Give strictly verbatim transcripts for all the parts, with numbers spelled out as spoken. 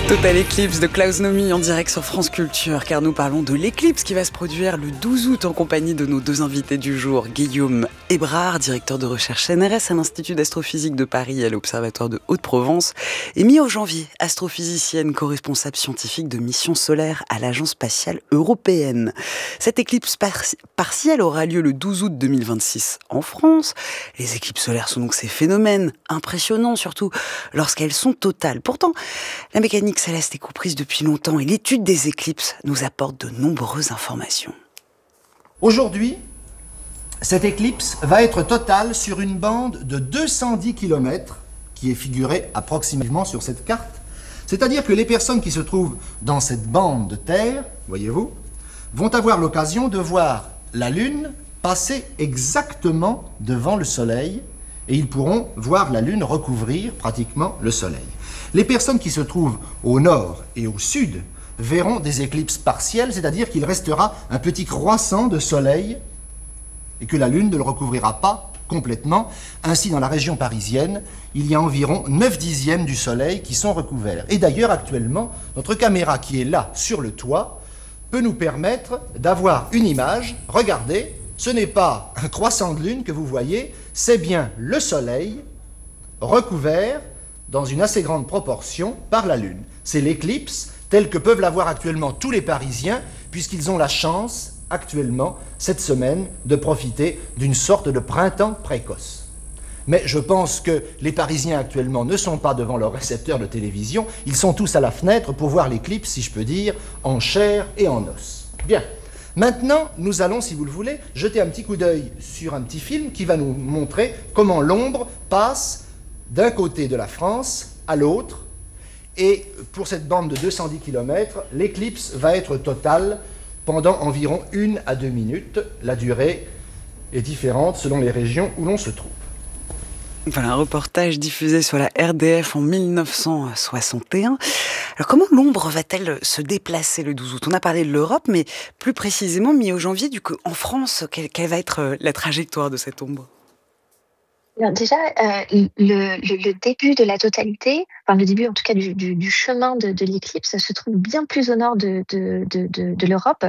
Total Eclipse de Klaus Nomi en direct sur France Culture, car nous parlons de l'éclipse qui va se produire le douze août en compagnie de nos deux invités du jour, Guillaume Hébrard, directeur de recherche N R S à l'Institut d'astrophysique de Paris et à l'Observatoire de Haute-Provence, et Mio Janvier, astrophysicienne, co-responsable scientifique de missions solaires à l'Agence spatiale européenne. Cette éclipse par- partielle aura lieu le douze août deux mille vingt-six en France. Les éclipses solaires sont donc ces phénomènes impressionnants, surtout lorsqu'elles sont totales. Pourtant, la mécanique céleste est comprise depuis longtemps et l'étude des éclipses nous apporte de nombreuses informations. Aujourd'hui, cette éclipse va être totale sur une bande de deux cent dix kilomètres qui est figurée approximativement sur cette carte. C'est-à-dire que les personnes qui se trouvent dans cette bande de terre, voyez-vous, vont avoir l'occasion de voir la Lune passer exactement devant le Soleil et ils pourront voir la Lune recouvrir pratiquement le Soleil. Les personnes qui se trouvent au nord et au sud verront des éclipses partielles, c'est-à-dire qu'il restera un petit croissant de soleil et que la Lune ne le recouvrira pas complètement. Ainsi, dans la région parisienne, il y a environ neuf dixièmes du soleil qui sont recouverts. Et d'ailleurs, actuellement, notre caméra qui est là, sur le toit, peut nous permettre d'avoir une image. Regardez, ce n'est pas un croissant de Lune que vous voyez, c'est bien le soleil recouvert dans une assez grande proportion par la Lune. C'est l'éclipse telle que peuvent l'avoir actuellement tous les Parisiens, puisqu'ils ont la chance, actuellement, cette semaine, de profiter d'une sorte de printemps précoce. Mais je pense que les Parisiens actuellement ne sont pas devant leur récepteur de télévision, ils sont tous à la fenêtre pour voir l'éclipse, si je peux dire, en chair et en os. Bien. Maintenant, nous allons, si vous le voulez, jeter un petit coup d'œil sur un petit film qui va nous montrer comment l'ombre passe d'un côté de la France à l'autre, et pour cette bande de deux cent dix kilomètres, l'éclipse va être totale pendant environ une à deux minutes. La durée est différente selon les régions où l'on se trouve. Voilà un reportage diffusé sur la R D F en mille neuf cent soixante et un. Alors comment l'ombre va-t-elle se déplacer le douze août ? On a parlé de l'Europe, mais plus précisément, mi-au janvier, du coup, en France, quelle, quelle va être la trajectoire de cette ombre ? Alors déjà, euh, le, le, le début de la totalité, enfin le début en tout cas du, du, du chemin de, de l'éclipse se trouve bien plus au nord de, de, de, de, de l'Europe, euh,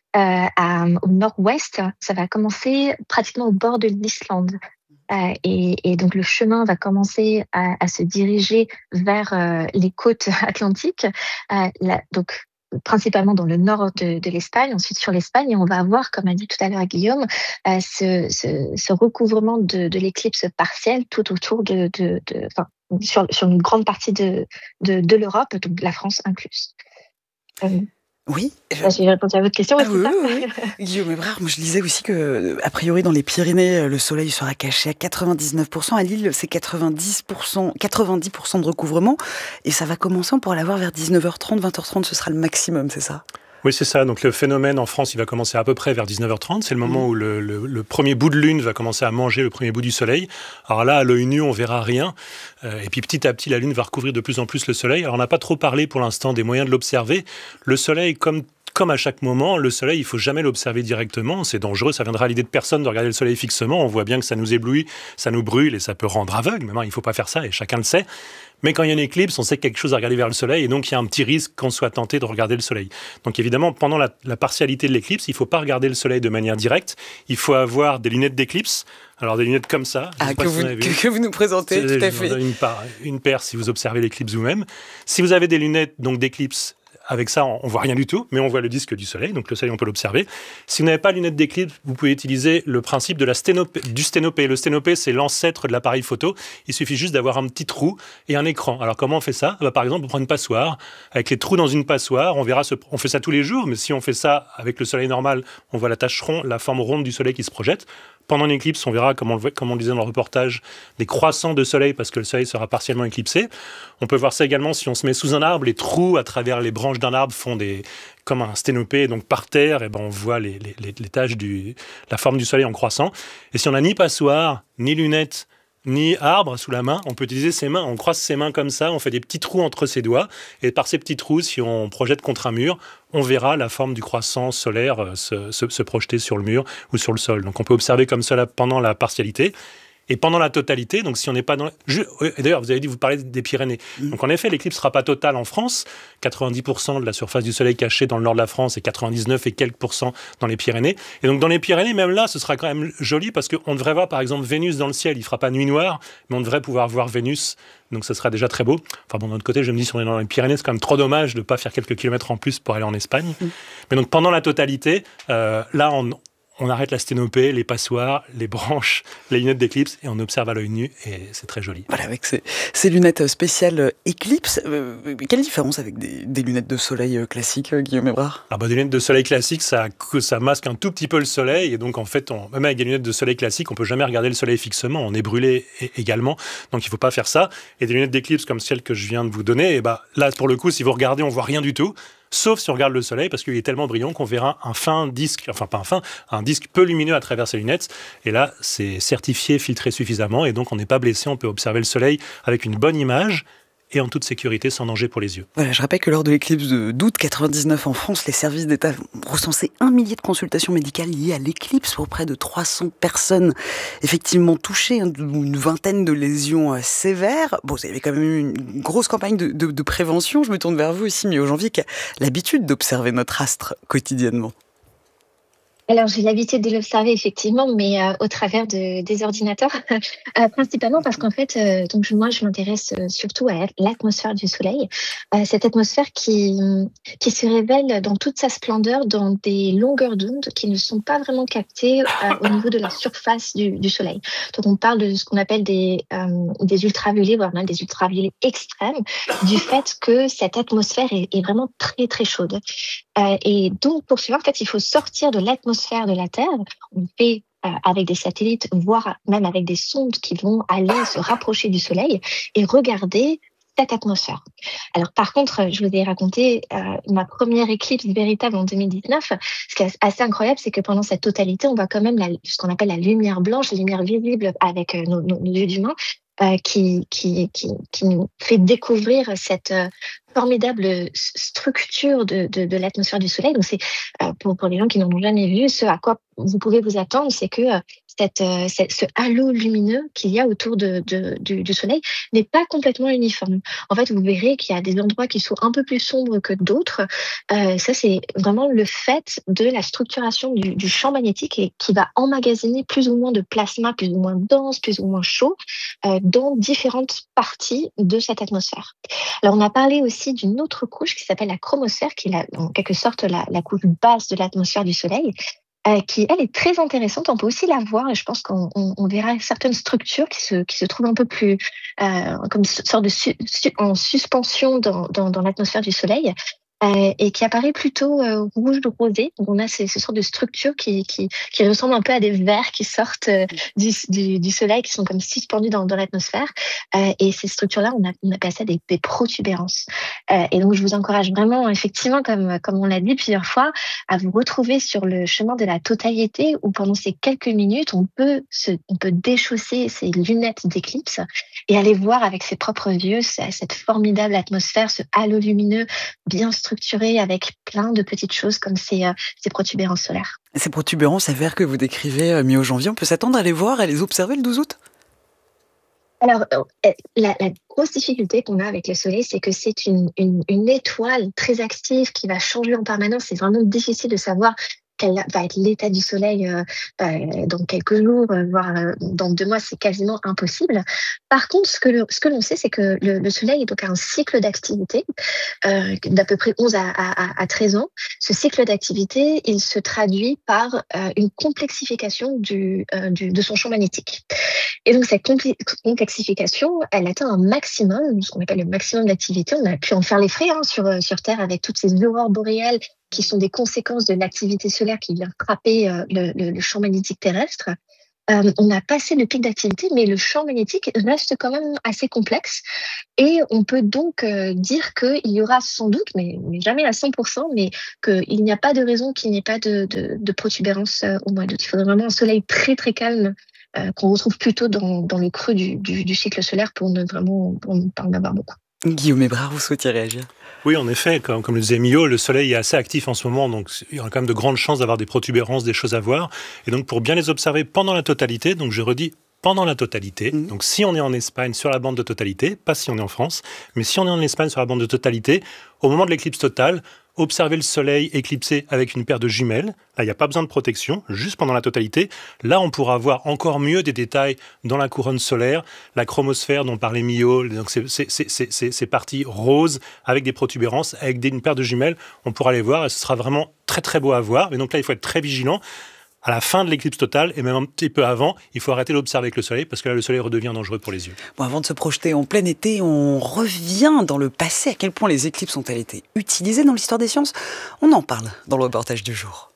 à, au nord-ouest. Ça va commencer pratiquement au bord de l'Islande. Euh, et, et donc le chemin va commencer à, à se diriger vers euh, les côtes atlantiques, euh, là, donc principalement dans le nord de, de l'Espagne, ensuite sur l'Espagne, et on va avoir, comme a dit tout à l'heure Guillaume, euh, ce, ce, ce recouvrement de, de l'éclipse partielle tout autour de, de, de enfin, sur, sur une grande partie de, de, de l'Europe, donc la France incluse. Euh, Oui. Je... J'ai répondu à votre question. Ah, oui, oui, oui. Guillaume Hébrard, moi je lisais aussi que, a priori, dans les Pyrénées, le soleil sera caché à quatre-vingt-dix-neuf pour cent. À Lille, c'est quatre-vingt-dix pour cent, quatre-vingt-dix pour cent de recouvrement. Et ça va commencer, on pourra l'avoir vers dix-neuf heures trente, vingt heures trente, ce sera le maximum, c'est ça ? Oui, c'est ça. Donc le phénomène en France, il va commencer à peu près vers dix-neuf heures trente. C'est le moment mmh. où le, le, le premier bout de lune va commencer à manger le premier bout du soleil. Alors là, à l'œil nu, on verra rien. Euh, et puis petit à petit, la lune va recouvrir de plus en plus le soleil. Alors on n'a pas trop parlé pour l'instant des moyens de l'observer. Le soleil, comme Comme à chaque moment, le soleil, il ne faut jamais l'observer directement. C'est dangereux, ça viendra à l'idée de personne de regarder le soleil fixement. On voit bien que ça nous éblouit, ça nous brûle et ça peut rendre aveugle. Maintenant, il ne faut pas faire ça et chacun le sait. Mais quand il y a une éclipse, on sait quelque chose à regarder vers le soleil et donc il y a un petit risque qu'on soit tenté de regarder le soleil. Donc évidemment, pendant la, la partialité de l'éclipse, il ne faut pas regarder le soleil de manière directe. Il faut avoir des lunettes d'éclipse. Alors des lunettes comme ça. Ah, que, vous, si que, que vous nous présentez, c'est, tout à fait. Une, par, une paire si vous observez l'éclipse vous-même. Si vous avez des lunettes donc d'éclipse, avec ça, on ne voit rien du tout, mais on voit le disque du soleil, donc le soleil, on peut l'observer. Si vous n'avez pas de lunettes d'éclipse, vous pouvez utiliser le principe de la sténopée, du sténopée. Le sténopée, c'est l'ancêtre de l'appareil photo. Il suffit juste d'avoir un petit trou et un écran. Alors, comment on fait ça ? Bah, par exemple, on prend une passoire. Avec les trous dans une passoire, on verra, ce... on fait ça tous les jours, mais si on fait ça avec le soleil normal, on voit la tache ronde, la forme ronde du soleil qui se projette. Pendant l'éclipse, on verra, comme on, le, comme on le disait dans le reportage, des croissants de soleil parce que le soleil sera partiellement éclipsé. On peut voir ça également si on se met sous un arbre. Les trous à travers les branches d'un arbre font des, comme un sténopée. Donc par terre, et ben on voit les, les, les taches du, la forme du soleil en croissant. Et si on n'a ni passoire, ni lunettes, ni arbre sous la main, on peut utiliser ses mains. On croise ses mains comme ça, on fait des petits trous entre ses doigts. Et par ces petits trous, si on projette contre un mur, on verra la forme du croissant solaire se, se, se projeter sur le mur ou sur le sol. Donc on peut observer comme cela pendant la partialité. Et pendant la totalité, donc si on n'est pas dans... Je... Et d'ailleurs, vous avez dit, vous parlez des Pyrénées. Mmh. Donc en effet, l'éclipse ne sera pas totale en France. quatre-vingt-dix pour cent de la surface du Soleil cachée dans le nord de la France et quatre-vingt-dix-neuf et quelques pourcents dans les Pyrénées. Et donc dans les Pyrénées, même là, ce sera quand même joli parce qu'on devrait voir par exemple Vénus dans le ciel. Il ne fera pas nuit noire, mais on devrait pouvoir voir Vénus. Donc ça sera déjà très beau. Enfin bon, d'un autre côté, je me dis, si on est dans les Pyrénées, c'est quand même trop dommage de ne pas faire quelques kilomètres en plus pour aller en Espagne. Mmh. Mais donc pendant la totalité, euh, là, on... On arrête la sténopée, les passoires, les branches, les lunettes d'éclipse et on observe à l'œil nu et c'est très joli. Voilà, avec ces, ces lunettes spéciales éclipse, euh, quelle différence avec des, des lunettes de soleil classiques, Guillaume Hébrard ? Ah bah, des lunettes de soleil classiques, ça, ça masque un tout petit peu le soleil et donc en fait, on, même avec des lunettes de soleil classiques, on peut jamais regarder le soleil fixement, on est brûlé également, donc il faut pas faire ça. Et des lunettes d'éclipse comme celles que je viens de vous donner, et bah, là pour le coup, si vous regardez, on voit rien du tout. Sauf si on regarde le soleil, parce qu'il est tellement brillant qu'on verra un fin disque, enfin pas un fin, un disque peu lumineux à travers ses lunettes. Et là, c'est certifié, filtré suffisamment, et donc on n'est pas blessé, on peut observer le soleil avec une bonne image, et en toute sécurité, sans danger pour les yeux. Voilà, je rappelle que lors de l'éclipse d'août quatre-vingt-dix-neuf en France, les services d'État ont recensé un millier de consultations médicales liées à l'éclipse pour près de trois cents personnes effectivement touchées, hein, une vingtaine de lésions euh, sévères. Bon, il y avait quand même eu une grosse campagne de, de, de prévention. Je me tourne vers vous aussi, Mio Janvier, qui a l'habitude d'observer notre astre quotidiennement. Alors, j'ai l'habitude de l'observer, effectivement, mais euh, au travers de, des ordinateurs, euh, principalement parce qu'en fait, euh, donc moi, je m'intéresse euh, surtout à l'atmosphère du Soleil, euh, cette atmosphère qui, qui se révèle dans toute sa splendeur dans des longueurs d'onde qui ne sont pas vraiment captées euh, au niveau de la surface du, du Soleil. Donc, on parle de ce qu'on appelle des, euh, des ultraviolets, voire même des ultraviolets extrêmes, du fait que cette atmosphère est, est vraiment très, très chaude. Euh, et donc, pour cela, en fait, il faut sortir de l'atmosphère de la Terre. On fait euh, avec des satellites, voire même avec des sondes qui vont aller se rapprocher du Soleil et regarder cette atmosphère. Alors, par contre, je vous ai raconté euh, ma première éclipse véritable en deux mille dix-neuf. Ce qui est assez incroyable, c'est que pendant cette totalité, on voit quand même la, ce qu'on appelle la lumière blanche, la lumière visible avec euh, nos, nos, nos yeux d'humains, euh, qui, qui, qui, qui nous fait découvrir cette euh, formidable structure de, de, de l'atmosphère du Soleil. Donc, c'est euh, pour, pour les gens qui n'en ont jamais vu, ce à quoi vous pouvez vous attendre, c'est que euh, cette, euh, cette, ce halo lumineux qu'il y a autour de, de, du, du Soleil n'est pas complètement uniforme. En fait, vous verrez qu'il y a des endroits qui sont un peu plus sombres que d'autres. Euh, ça, c'est vraiment le fait de la structuration du, du champ magnétique et qui va emmagasiner plus ou moins de plasma, plus ou moins dense, plus ou moins chaud, euh, dans différentes parties de cette atmosphère. Alors, on a parlé aussi d'une autre couche qui s'appelle la chromosphère, qui est la, en quelque sorte la, la couche basse de l'atmosphère du Soleil, euh, qui, elle, est très intéressante. On peut aussi la voir, et je pense qu'on on, on verra certaines structures qui se, qui se trouvent un peu plus euh, comme une sorte de su, su, en suspension dans, dans, dans l'atmosphère du Soleil. Euh, et qui apparaît plutôt euh, rouge de rosé. Donc on a ces, ces sortes de structures qui, qui, qui ressemblent un peu à des vers qui sortent euh, du, du, du soleil, qui sont comme suspendus dans, dans l'atmosphère. Euh, et ces structures-là, on, a, on appelle ça des, des protubérances. Euh, et donc je vous encourage vraiment, effectivement, comme, comme on l'a dit plusieurs fois, à vous retrouver sur le chemin de la totalité où pendant ces quelques minutes, on peut, se, on peut déchausser ces lunettes d'éclipse et aller voir avec ses propres yeux cette formidable atmosphère, ce halo lumineux bien structuré avec plein de petites choses comme ces, euh, ces protubérances solaires. Ces protubérances sévères que vous décrivez, euh, Mio Janvier, on peut s'attendre à les voir, à les observer le douze août ? Alors, euh, la, la grosse difficulté qu'on a avec le Soleil, c'est que c'est une, une, une étoile très active qui va changer en permanence. C'est vraiment difficile de savoir quel va être l'état du Soleil euh, euh, dans quelques jours, euh, voire euh, dans deux mois, c'est quasiment impossible. Par contre, ce que, le, ce que l'on sait, c'est que le, le Soleil est donc un cycle d'activité euh, d'à peu près onze à, à, à treize ans. Ce cycle d'activité, il se traduit par euh, une complexification du, euh, du, de son champ magnétique. Et donc, cette complexification, elle atteint un maximum, ce qu'on appelle le maximum d'activité. On a pu en faire les frais hein, sur, sur Terre avec toutes ces aurores boréales qui sont des conséquences de l'activité solaire qui vient frapper euh, le, le, le champ magnétique terrestre. Euh, on a passé le pic d'activité, mais le champ magnétique reste quand même assez complexe. Et on peut donc euh, dire qu'il y aura sans doute, mais, mais jamais à cent pour cent, mais qu'il n'y a pas de raison qu'il n'y ait pas de, de, de protubérance euh, au mois d'août. Il faudrait vraiment un soleil très très calme euh, qu'on retrouve plutôt dans, dans le creux du, du, du cycle solaire pour ne vraiment pour ne pas en avoir beaucoup. Guillaume Hébrard, vous souhaitiez réagir ? Oui, en effet, comme, comme le disait Mio, le soleil est assez actif en ce moment, donc il y aura quand même de grandes chances d'avoir des protubérances, des choses à voir. Et donc pour bien les observer pendant la totalité, donc je redis, pendant la totalité. Mmh. Donc si on est en Espagne sur la bande de totalité, pas si on est en France, mais si on est en Espagne sur la bande de totalité, au moment de l'éclipse totale, observer le soleil éclipsé avec une paire de jumelles. Là, il n'y a pas besoin de protection, juste pendant la totalité. Là, on pourra voir encore mieux des détails dans la couronne solaire, la chromosphère dont parlait Millot, donc c'est, c'est, c'est, c'est, ces parties roses avec des protubérances, avec des, une paire de jumelles, on pourra les voir et ce sera vraiment très très beau à voir. Mais donc là, il faut être très vigilant. À la fin de l'éclipse totale, et même un petit peu avant, il faut arrêter d'observer avec le soleil, parce que là, le soleil redevient dangereux pour les yeux. Bon, avant de se projeter en plein été, on revient dans le passé. À quel point les éclipses ont-elles été utilisées dans l'histoire des sciences ? On en parle dans le reportage du jour.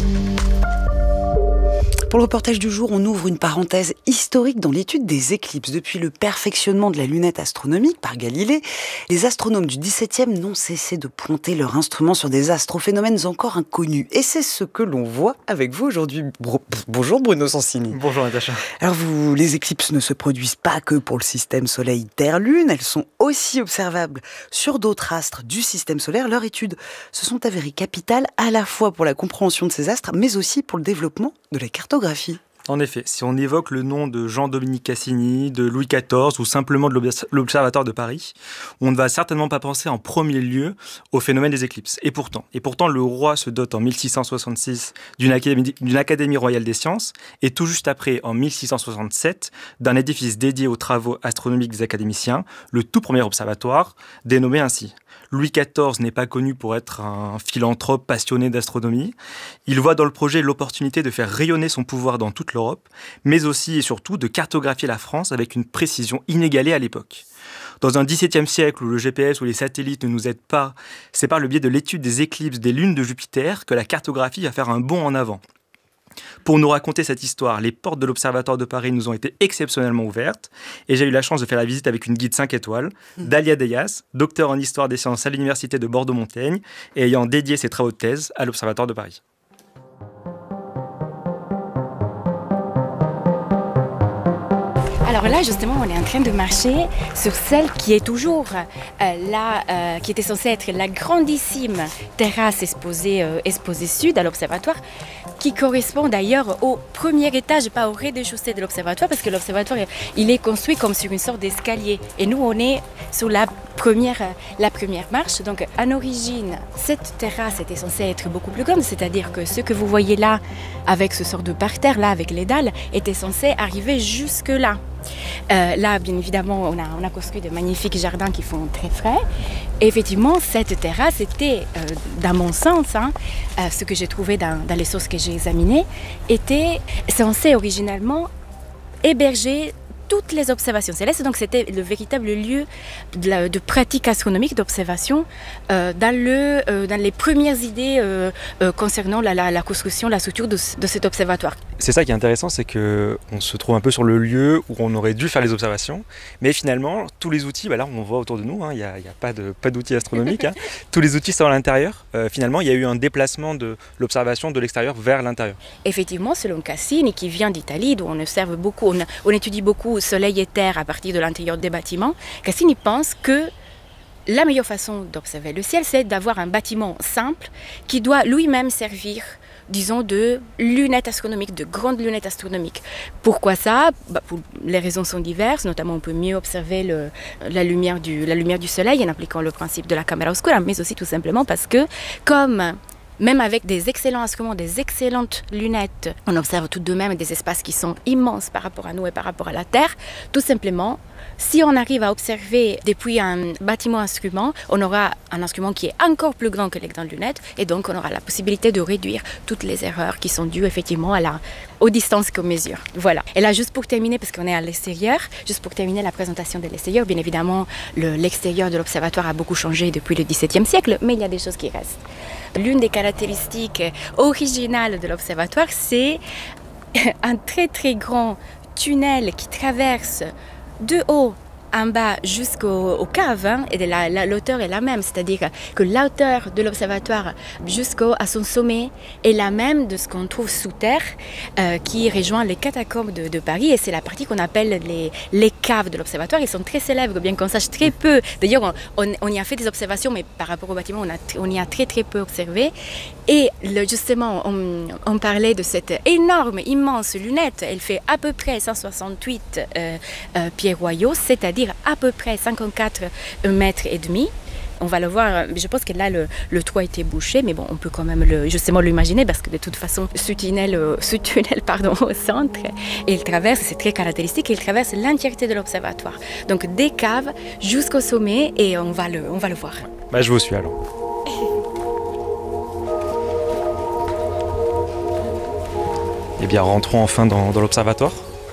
Pour le reportage du jour, on ouvre une parenthèse historique dans l'étude des éclipses. Depuis le perfectionnement de la lunette astronomique par Galilée, les astronomes du dix-septième n'ont cessé de pointer leur instrument sur des astrophénomènes encore inconnus. Et c'est ce que l'on voit avec vous aujourd'hui. Bonjour Bruno Sensini. Bonjour Natacha. Alors vous, les éclipses ne se produisent pas que pour le système Soleil-Terre-Lune, elles sont aussi observables sur d'autres astres du système solaire. Leurs études se sont avérées capitales à la fois pour la compréhension de ces astres, mais aussi pour le développement de la cartographie. En effet, si on évoque le nom de Jean-Dominique Cassini, de Louis quatorze ou simplement de l'Observatoire de Paris, on ne va certainement pas penser en premier lieu au phénomène des éclipses. Et pourtant, et pourtant le roi se dote en mille six cent soixante-six d'une académie, d'une académie royale des sciences et tout juste après, en mille six cent soixante-sept, d'un édifice dédié aux travaux astronomiques des académiciens, le tout premier observatoire, dénommé ainsi. Louis quatorze n'est pas connu pour être un philanthrope passionné d'astronomie. Il voit dans le projet l'opportunité de faire rayonner son pouvoir dans toute l'Europe, mais aussi et surtout de cartographier la France avec une précision inégalée à l'époque. Dans un dix-septième siècle où le G P S ou les satellites ne nous aident pas, c'est par le biais de l'étude des éclipses des lunes de Jupiter que la cartographie va faire un bond en avant. Pour nous raconter cette histoire, les portes de l'Observatoire de Paris nous ont été exceptionnellement ouvertes et j'ai eu la chance de faire la visite avec une guide cinq étoiles, Dalia Deyas, docteur en histoire des sciences à l'Université de Bordeaux-Montaigne et ayant dédié ses travaux de thèse à l'Observatoire de Paris. Alors là, justement, on est en train de marcher sur celle qui est toujours euh, là, euh, qui était censée être la grandissime terrasse exposée, euh, exposée sud à l'observatoire, qui correspond d'ailleurs au premier étage, pas au rez-de-chaussée de l'observatoire, parce que l'observatoire, il est construit comme sur une sorte d'escalier. Et nous, on est sur la première, la première marche. Donc, en origine, cette terrasse était censée être beaucoup plus grande, c'est-à-dire que ce que vous voyez là, avec ce sort de parterre, là, avec les dalles, était censé arriver jusque-là. Euh, là, bien évidemment, on a, on a construit de magnifiques jardins qui font très frais. Et effectivement, cette terrasse était, euh, dans mon sens, hein, euh, ce que j'ai trouvé dans, dans les sources que j'ai examinées, était censé originellement héberger toutes les observations célestes. Donc, c'était le véritable lieu de, la, de pratique astronomique, d'observation, euh, dans, le, euh, dans les premières idées euh, euh, concernant la, la, la construction, la structure de, de cet observatoire. C'est ça qui est intéressant, c'est qu'on se trouve un peu sur le lieu où on aurait dû faire les observations, mais finalement, tous les outils, bah là on voit autour de nous, il hein, n'y a, y a pas, de, pas d'outils astronomiques, hein, tous les outils sont à l'intérieur. Euh, finalement, il y a eu un déplacement de l'observation de l'extérieur vers l'intérieur. Effectivement, selon Cassini, qui vient d'Italie, d'où on observe beaucoup, on, on étudie beaucoup Soleil et Terre à partir de l'intérieur des bâtiments, Cassini pense que la meilleure façon d'observer le ciel, c'est d'avoir un bâtiment simple qui doit lui-même servir, disons, de lunettes astronomiques, de grandes lunettes astronomiques. Pourquoi ça ? Bah, pour, les raisons sont diverses, notamment on peut mieux observer le, la, lumière du, la lumière du soleil en appliquant le principe de la camera oscura, mais aussi tout simplement parce que, comme même avec des excellents instruments, des excellentes lunettes, on observe tout de même des espaces qui sont immenses par rapport à nous et par rapport à la Terre. Tout simplement, si on arrive à observer depuis un bâtiment instrument, on aura un instrument qui est encore plus grand que les grandes lunettes et donc on aura la possibilité de réduire toutes les erreurs qui sont dues effectivement à la, aux distances qu'on mesure. Voilà. Et là, juste pour terminer, parce qu'on est à l'extérieur, juste pour terminer la présentation de l'extérieur, bien évidemment, le, l'extérieur de l'observatoire a beaucoup changé depuis le dix-septième siècle, mais il y a des choses qui restent. L'une des caractéristiques originales de l'observatoire, c'est un très très grand tunnel qui traverse de haut en bas jusqu'aux aux caves, hein, et la, la, l'auteur est la même, c'est-à-dire que la hauteur de l'observatoire jusqu'à son sommet est la même de ce qu'on trouve sous terre, euh, qui rejoint les catacombes de, de Paris, et c'est la partie qu'on appelle les, les caves de l'observatoire. Ils sont très célèbres, bien qu'on sache très peu. D'ailleurs, on, on, on y a fait des observations, mais par rapport au bâtiment, on, a, on y a très très peu observé. Et le, justement, on, on parlait de cette énorme, immense lunette. Elle fait à peu près cent soixante-huit euh, euh, pieds royaux, c'est-à-dire à peu près cinquante-quatre mètres et demi. On va le voir, je pense que là, le, le toit était bouché, mais bon, on peut quand même le, justement l'imaginer, parce que de toute façon, ce tunnel, ce tunnel pardon, au centre, il traverse, c'est très caractéristique, il traverse l'entièreté de l'observatoire. Donc des caves jusqu'au sommet, et on va le, on va le voir. Bah, je vous suis alors. Eh bien, rentrons enfin dans, dans l'observatoire.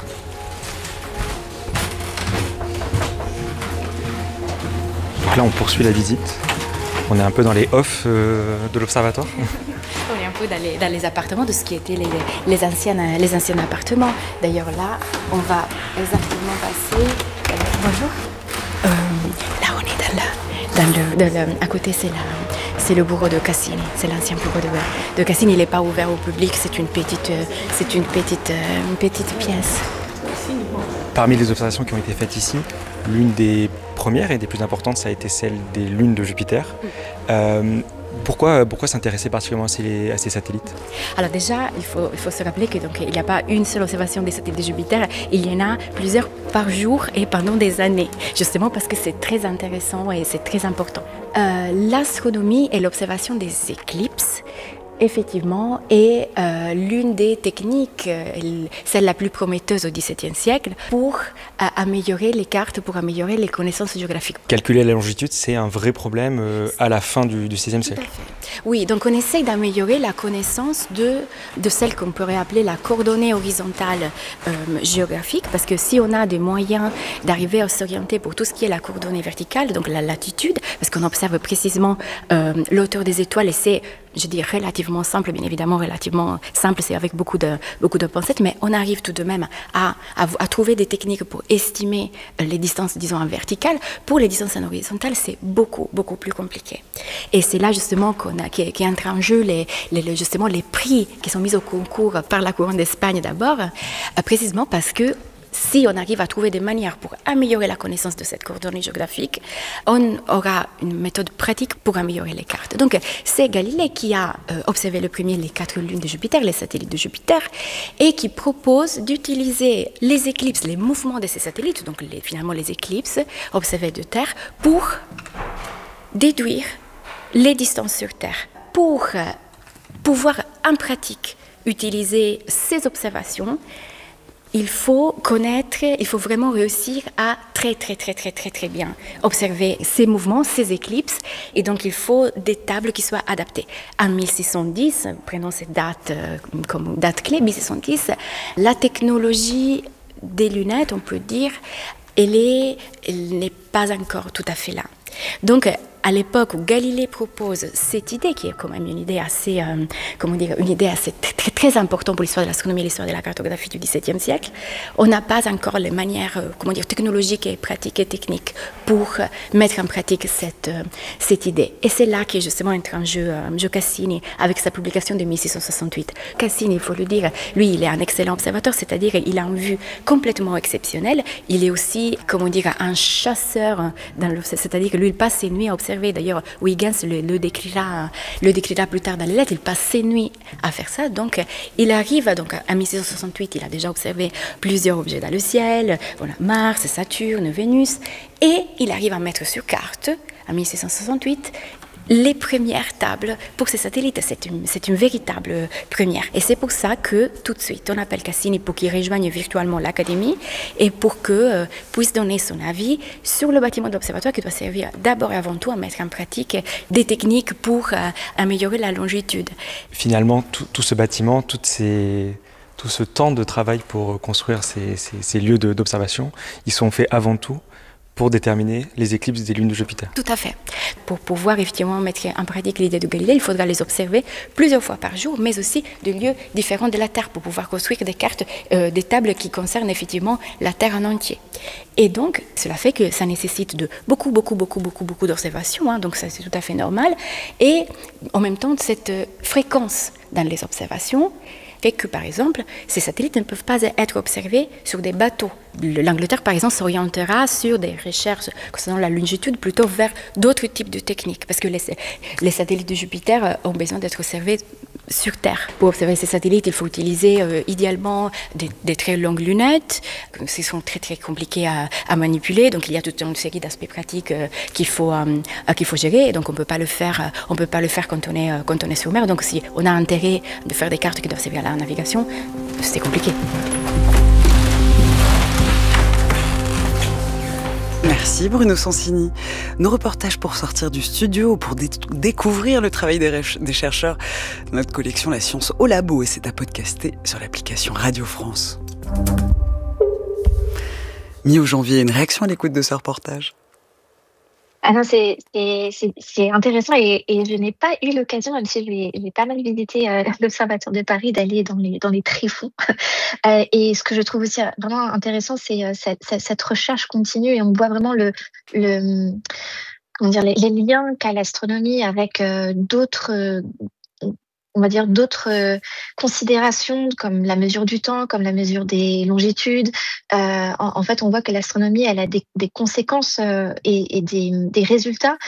Donc là, on poursuit la visite. On est un peu dans les off euh, de l'observatoire. On est un peu dans les, dans les appartements de ce qui étaient les, les, anciennes, les anciens appartements. D'ailleurs, là, on va exactement passer... Euh, bonjour. Euh, là, on est dans le... Dans le, dans le à côté, c'est, la, c'est le bureau de Cassini. C'est l'ancien bureau de, de Cassini. Il n'est pas ouvert au public. C'est une petite, c'est une petite, une petite pièce. Parmi les observations qui ont été faites ici, l'une des premières et des plus importantes, ça a été celle des lunes de Jupiter. Euh, Pourquoi, pourquoi s'intéresser particulièrement à ces, à ces satellites ? Alors déjà, il faut, il faut se rappeler que donc, il n'y a pas une seule observation des satellites de Jupiter, il y en a plusieurs par jour et pendant des années, justement parce que c'est très intéressant et c'est très important. Euh, l'astronomie et l'observation des éclipses, effectivement, est euh, l'une des techniques, euh, celle la plus prometteuse au dix-septième siècle, pour euh, améliorer les cartes, pour améliorer les connaissances géographiques. Calculer la longitude, c'est un vrai problème euh, à la fin du, du seizième siècle. Oui, donc on essaye d'améliorer la connaissance de, de celle qu'on pourrait appeler la coordonnée horizontale euh, géographique, parce que si on a des moyens d'arriver à s'orienter pour tout ce qui est la coordonnée verticale, donc la latitude, parce qu'on observe précisément euh, l'auteur des étoiles, et c'est, je dis, relativement simple, bien évidemment, relativement simple, c'est avec beaucoup de, beaucoup de pincettes, mais on arrive tout de même à, à, à trouver des techniques pour estimer les distances, disons, en verticale. Pour les distances en horizontale, c'est beaucoup, beaucoup plus compliqué. Et c'est là, justement, qu'on a, qui, qui entrent en jeu les, les, justement, les prix qui sont mis au concours par la Couronne d'Espagne d'abord, euh, précisément parce que si on arrive à trouver des manières pour améliorer la connaissance de cette coordonnée géographique, on aura une méthode pratique pour améliorer les cartes. Donc, c'est Galilée qui a euh, observé le premier les quatre lunes de Jupiter, les satellites de Jupiter, et qui propose d'utiliser les éclipses, les mouvements de ces satellites, donc les, finalement les éclipses observées de Terre, pour déduire les distances sur Terre, pour euh, pouvoir en pratique utiliser ces observations. Il faut connaître, il faut vraiment réussir à très très très très très très bien observer ces mouvements, ces éclipses, et donc il faut des tables qui soient adaptées. En mille six cent dix, prenons cette date euh, comme date clé, mille six cent dix, la technologie des lunettes, on peut dire, elle est, elle n'est pas encore tout à fait là. Donc, à l'époque où Galilée propose cette idée, qui est quand même une idée assez, euh, comment dire, une idée assez très, très importante pour l'histoire de l'astronomie et l'histoire de la cartographie du dix-septième siècle, on n'a pas encore les manières, euh, comment dire, technologiques et pratiques et techniques pour euh, mettre en pratique cette, euh, cette idée. Et c'est là qu'est justement entre en jeu, euh, jeu Cassini avec sa publication de mille six cent soixante-huit. Cassini, il faut le dire, lui, il est un excellent observateur, c'est-à-dire qu'il a une vue complètement exceptionnelle. Il est aussi, comment dire, un chasseur, dans le, c'est-à-dire que lui, il passe ses nuits à observer. D'ailleurs, Huygens le, le, décrira, le décrira plus tard dans les lettres. Il passe ses nuits à faire ça. Donc, il arrive, donc, en mille six cent soixante-huit, il a déjà observé plusieurs objets dans le ciel, voilà, Mars, Saturne, Vénus, et il arrive à mettre sur carte, en mille six cent soixante-huit, les premières tables pour ces satellites. C'est une, c'est une véritable première. Et c'est pour ça que, tout de suite, on appelle Cassini pour qu'il rejoigne virtuellement l'Académie et pour qu'il euh, puisse donner son avis sur le bâtiment d'observatoire qui doit servir d'abord et avant tout à mettre en pratique des techniques pour euh, améliorer la longitude. Finalement, tout, tout ce bâtiment, toutes ces... tout ce temps de travail pour construire ces, ces, ces lieux de, d'observation, ils sont faits avant tout pour déterminer les éclipses des lunes de Jupiter. Tout à fait. Pour pouvoir effectivement mettre en pratique l'idée de Galilée, il faudra les observer plusieurs fois par jour, mais aussi de lieux différents de la Terre pour pouvoir construire des cartes, euh, des tables qui concernent effectivement la Terre en entier. Et donc, cela fait que ça nécessite de beaucoup, beaucoup, beaucoup, beaucoup, beaucoup d'observations, hein, donc ça c'est tout à fait normal. Et en même temps, cette fréquence dans les observations fait que, par exemple, ces satellites ne peuvent pas être observés sur des bateaux. L'Angleterre, par exemple, s'orientera sur des recherches concernant la longitude plutôt vers d'autres types de techniques, parce que les, les satellites de Jupiter ont besoin d'être observés sur Terre. Pour observer ces satellites, il faut utiliser euh, idéalement des, des très longues lunettes, qui sont très très compliquées à, à manipuler. Donc il y a toute une série d'aspects pratiques euh, qu'il faut euh, qu'il faut gérer. Et donc on peut pas le faire, euh, on peut pas le faire quand on est euh, quand on est sur mer. Donc si on a intérêt de faire des cartes qui doivent servir à la navigation, c'est compliqué. Merci Bruno Sonsini. Nos reportages pour sortir du studio, pour dé- découvrir le travail des, rech- des chercheurs. Notre collection La Science au Labo, et c'est à podcaster sur l'application Radio France. Mi-janvier, une réaction à l'écoute de ce reportage? Ah non, c'est, c'est, c'est, c'est intéressant et, et je n'ai pas eu l'occasion, même si j'ai, j'ai pas mal visité euh, l'Observatoire de Paris, d'aller dans les, dans les tréfonds. Euh, et ce que je trouve aussi vraiment intéressant, c'est euh, cette, cette recherche continue et on voit vraiment le, le, comment dire, les, les liens qu'a l'astronomie avec euh, d'autres, euh, on va dire, d'autres euh, considérations comme la mesure du temps, comme la mesure des longitudes. Euh, en, en fait, on voit que l'astronomie, elle a des, des conséquences euh, et, et des, des résultats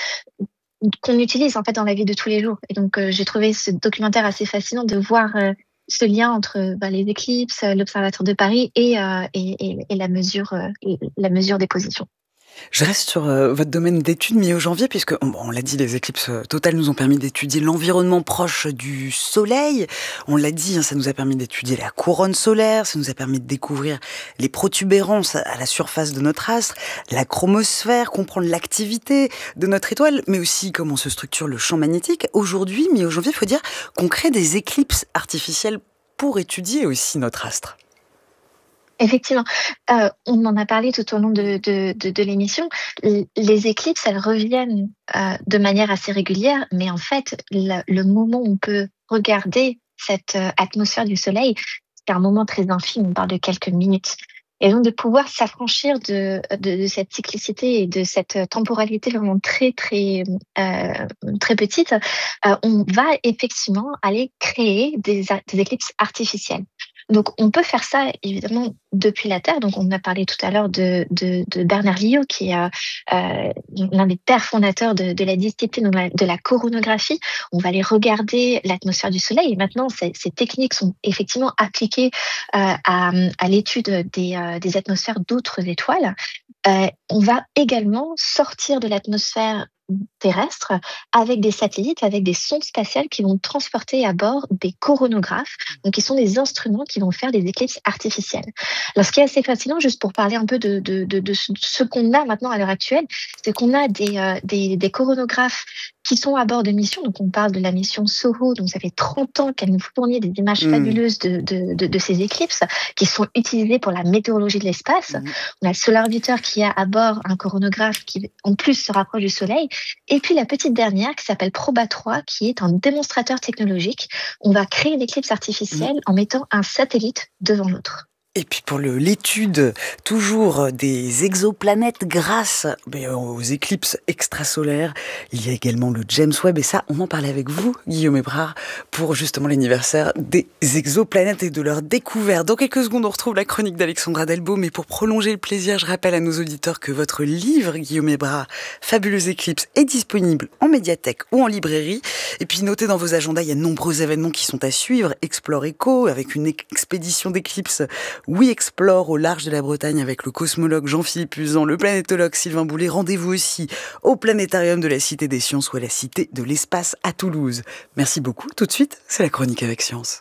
qu'on utilise en fait dans la vie de tous les jours. Et donc, euh, j'ai trouvé ce documentaire assez fascinant de voir euh, ce lien entre bah, les éclipses, l'Observatoire de Paris et, euh, et, et, et la mesure, euh, la mesure des positions. Je reste sur euh, votre domaine d'études mi-janvier, puisque, on, on l'a dit, les éclipses totales nous ont permis d'étudier l'environnement proche du Soleil. On l'a dit, hein, ça nous a permis d'étudier la couronne solaire, ça nous a permis de découvrir les protubérances à la surface de notre astre, la chromosphère, comprendre l'activité de notre étoile, mais aussi comment se structure le champ magnétique. Aujourd'hui, mi-janvier, il faut dire qu'on crée des éclipses artificielles pour étudier aussi notre astre. Effectivement, euh, on en a parlé tout au long de, de, de, de l'émission. Les éclipses, elles reviennent euh, de manière assez régulière, mais en fait, le, le moment où on peut regarder cette euh, atmosphère du Soleil, c'est un moment très infime, on parle de quelques minutes. Et donc de pouvoir s'affranchir de, de, de cette cyclicité et de cette temporalité vraiment très très euh, très petite, euh, on va effectivement aller créer des, des éclipses artificielles. Donc, on peut faire ça, évidemment, depuis la Terre. Donc, on a parlé tout à l'heure de, de, de Bernard Liot, qui est euh, l'un des pères fondateurs de, de la discipline de la, de la coronographie. On va aller regarder l'atmosphère du Soleil. Et maintenant, ces, ces techniques sont effectivement appliquées euh, à, à l'étude des, euh, des atmosphères d'autres étoiles. Euh, on va également sortir de l'atmosphère terrestre avec des satellites, avec des sondes spatiales qui vont transporter à bord des coronographes, donc qui sont des instruments qui vont faire des éclipses artificielles. Alors, ce qui est assez fascinant, juste pour parler un peu de, de, de, de ce qu'on a maintenant à l'heure actuelle, c'est qu'on a des, euh, des, des coronographes qui sont à bord de missions. Donc, on parle de la mission SOHO, donc ça fait trente ans qu'elle nous fournit des images mmh. fabuleuses de, de, de, de ces éclipses qui sont utilisées pour la météorologie de l'espace. Mmh. On a le Solar Orbiter qui a à bord un coronographe qui, en plus, se rapproche du Soleil. Et puis, la petite dernière qui s'appelle Proba trois, qui est un démonstrateur technologique. On va créer une éclipse artificielle mmh. en mettant un satellite devant l'autre. Et puis pour le, l'étude toujours des exoplanètes grâce aux éclipses extrasolaires, il y a également le James Webb, et ça, on en parlait avec vous, Guillaume Hébrard, pour justement l'anniversaire des exoplanètes et de leur découverte. Dans quelques secondes, on retrouve la chronique d'Alexandra Delbo, mais pour prolonger le plaisir, je rappelle à nos auditeurs que votre livre, Guillaume Hébrard, Fabuleuse Éclipse, est disponible en médiathèque ou en librairie. Et puis notez dans vos agendas, il y a de nombreux événements qui sont à suivre. Explore Eco, avec une expédition d'éclipses We Explore au large de la Bretagne avec le cosmologue Jean-Philippe Uzan, le planétologue Sylvain Boulet. Rendez-vous aussi au planétarium de la Cité des Sciences ou à la Cité de l'Espace à Toulouse. Merci beaucoup. Tout de suite, c'est la chronique avec Science.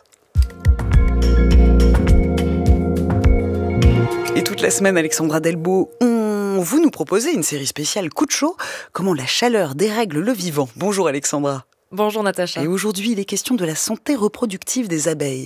Et toute la semaine, Alexandra Delbo, on vous nous proposez une série spéciale Coup de chaud, comment la chaleur dérègle le vivant. Bonjour Alexandra. Bonjour Natacha. Et aujourd'hui, il est question de la santé reproductive des abeilles.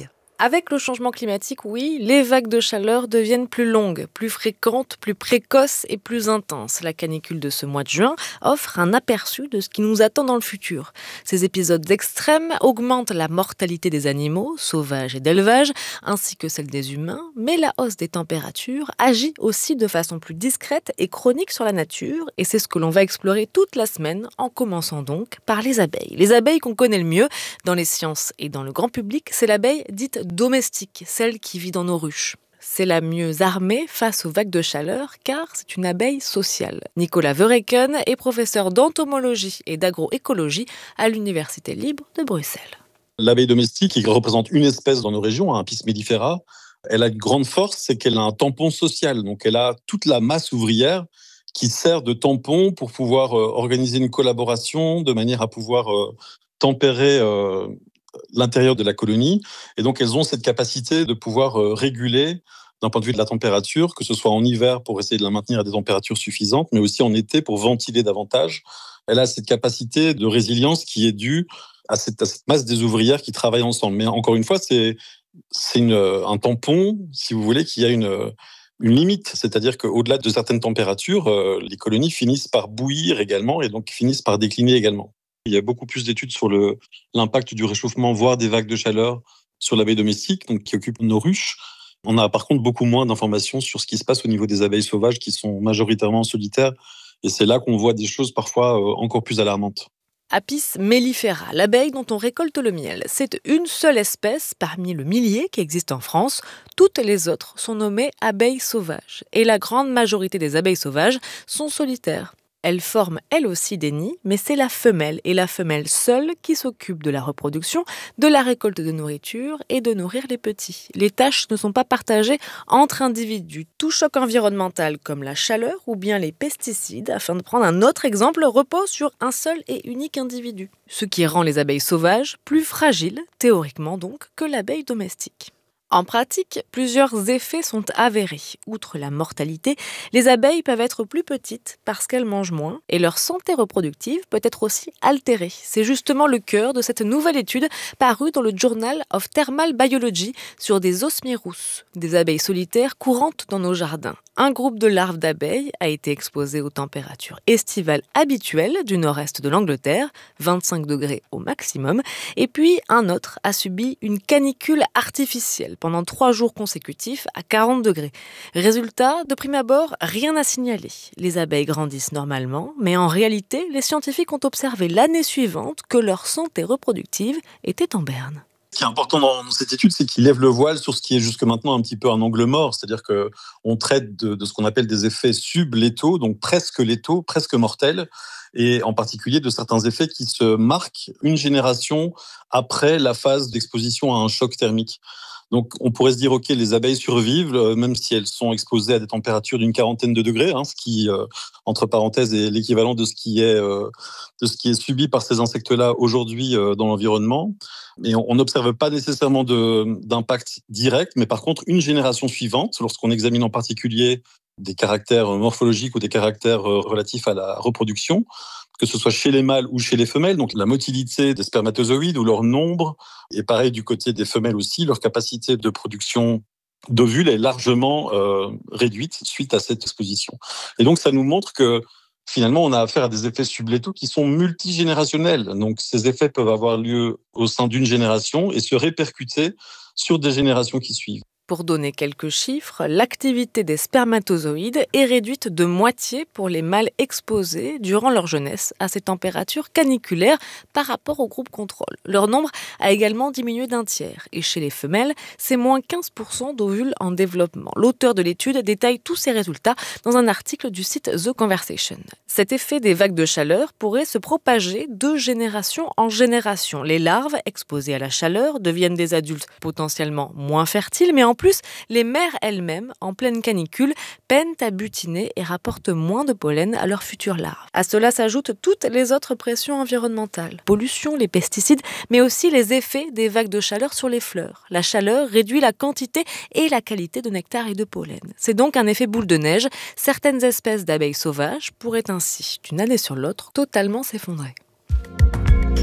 Avec le changement climatique, oui, les vagues de chaleur deviennent plus longues, plus fréquentes, plus précoces et plus intenses. La canicule de ce mois de juin offre un aperçu de ce qui nous attend dans le futur. Ces épisodes extrêmes augmentent la mortalité des animaux, sauvages et d'élevage, ainsi que celle des humains, mais la hausse des températures agit aussi de façon plus discrète et chronique sur la nature, et c'est ce que l'on va explorer toute la semaine, en commençant donc par les abeilles. Les abeilles qu'on connaît le mieux dans les sciences et dans le grand public, c'est l'abeille dite domestique, celle qui vit dans nos ruches. C'est la mieux armée face aux vagues de chaleur car c'est une abeille sociale. Nicolas Verreken est professeur d'entomologie et d'agroécologie à l'Université libre de Bruxelles. L'abeille domestique, qui représente une espèce dans nos régions, Apis mellifera, elle a une grande force, c'est qu'elle a un tampon social. Donc elle a toute la masse ouvrière qui sert de tampon pour pouvoir euh, organiser une collaboration de manière à pouvoir euh, tempérer euh, l'intérieur de la colonie. Et donc, elles ont cette capacité de pouvoir euh, réguler d'un point de vue de la température, que ce soit en hiver pour essayer de la maintenir à des températures suffisantes, mais aussi en été pour ventiler davantage. Elle a cette capacité de résilience qui est due à cette, à cette masse des ouvrières qui travaillent ensemble. Mais encore une fois, c'est, c'est une, un tampon, si vous voulez, qui a une, une limite. C'est-à-dire qu'au-delà de certaines températures, euh, les colonies finissent par bouillir également et donc finissent par décliner également. Il y a beaucoup plus d'études sur le, l'impact du réchauffement, voire des vagues de chaleur sur l'abeille domestique, donc qui occupe nos ruches. On a par contre beaucoup moins d'informations sur ce qui se passe au niveau des abeilles sauvages qui sont majoritairement solitaires. Et c'est là qu'on voit des choses parfois encore plus alarmantes. Apis mellifera, l'abeille dont on récolte le miel. C'est une seule espèce parmi le millier qui existe en France. Toutes les autres sont nommées abeilles sauvages. Et la grande majorité des abeilles sauvages sont solitaires. Elles forment elles aussi des nids, mais c'est la femelle et la femelle seule qui s'occupe de la reproduction, de la récolte de nourriture et de nourrir les petits. Les tâches ne sont pas partagées entre individus. Tout choc environnemental comme la chaleur ou bien les pesticides, afin de prendre un autre exemple, repose sur un seul et unique individu. Ce qui rend les abeilles sauvages plus fragiles, théoriquement donc, que l'abeille domestique. En pratique, plusieurs effets sont avérés. Outre la mortalité, les abeilles peuvent être plus petites parce qu'elles mangent moins et leur santé reproductive peut être aussi altérée. C'est justement le cœur de cette nouvelle étude parue dans le Journal of Thermal Biology sur des osmirus, des abeilles solitaires courantes dans nos jardins. Un groupe de larves d'abeilles a été exposé aux températures estivales habituelles du nord-est de l'Angleterre, vingt-cinq degrés au maximum, et puis un autre a subi une canicule artificielle pendant trois jours consécutifs à quarante degrés. Résultat, de prime abord, rien à signaler. Les abeilles grandissent normalement, mais en réalité, les scientifiques ont observé l'année suivante que leur santé reproductive était en berne. Ce qui est important dans cette étude, c'est qu'il lève le voile sur ce qui est jusque maintenant un petit peu un angle mort, c'est-à-dire qu'on traite de, de ce qu'on appelle des effets sublétaux, donc presque létaux, presque mortels, et en particulier de certains effets qui se marquent une génération après la phase d'exposition à un choc thermique. Donc, on pourrait se dire, OK, les abeilles survivent, euh, même si elles sont exposées à des températures d'une quarantaine de degrés, hein, ce qui, euh, entre parenthèses, est l'équivalent de ce qui est, euh, de ce qui est subi par ces insectes-là aujourd'hui euh, dans l'environnement. Et on n'observe pas nécessairement de, d'impact direct, mais par contre, une génération suivante, lorsqu'on examine en particulier des caractères morphologiques ou des caractères euh, relatifs à la reproduction, que ce soit chez les mâles ou chez les femelles, donc la motilité des spermatozoïdes ou leur nombre, et pareil du côté des femelles aussi, leur capacité de production d'ovules est largement euh, réduite suite à cette exposition. Et donc ça nous montre que finalement on a affaire à des effets sublétaux qui sont multigénérationnels. Donc ces effets peuvent avoir lieu au sein d'une génération et se répercuter sur des générations qui suivent. Pour donner quelques chiffres, l'activité des spermatozoïdes est réduite de moitié pour les mâles exposés durant leur jeunesse à ces températures caniculaires par rapport au groupe contrôle. Leur nombre a également diminué d'un tiers. Et chez les femelles, c'est moins quinze pour cent d'ovules en développement. L'auteur de l'étude détaille tous ces résultats dans un article du site The Conversation. Cet effet des vagues de chaleur pourrait se propager de génération en génération. Les larves exposées à la chaleur deviennent des adultes potentiellement moins fertiles, mais en plus, les mères elles-mêmes, en pleine canicule, peinent à butiner et rapportent moins de pollen à leurs futures larves. À cela s'ajoutent toutes les autres pressions environnementales. Pollution, les pesticides, mais aussi les effets des vagues de chaleur sur les fleurs. La chaleur réduit la quantité et la qualité de nectar et de pollen. C'est donc un effet boule de neige. Certaines espèces d'abeilles sauvages pourraient ainsi, d'une année sur l'autre, totalement s'effondrer.